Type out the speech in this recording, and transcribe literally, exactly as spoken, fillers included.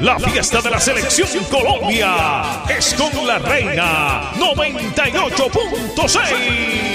La fiesta de la Selección Colombia es con la Reina noventa y ocho punto seis.